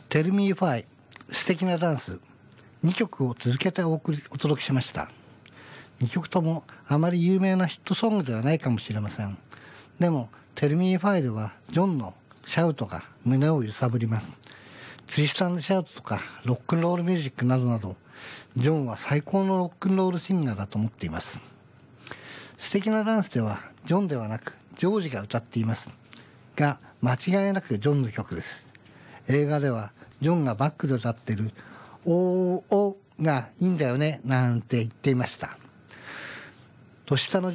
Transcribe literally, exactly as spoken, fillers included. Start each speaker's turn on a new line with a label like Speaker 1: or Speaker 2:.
Speaker 1: テルミーファイ素敵なダンスにきょくを続けてお送りお届けしました。にきょくともあまり有名なヒットソングではないかもしれません。でもテルミーファイではジョンのシャウトが胸を揺さぶります。ツイスト&シャウトとかロックンロールミュージックなどなど、ジョンは最高のロックンロールシンガーだと思っています。素敵なダンスではジョンではなくジョージが歌っていますが、間違いなくジョンの曲です。映画ではジョンがバックで歌っているおーおがいいんだよねなんて言っていました。年下の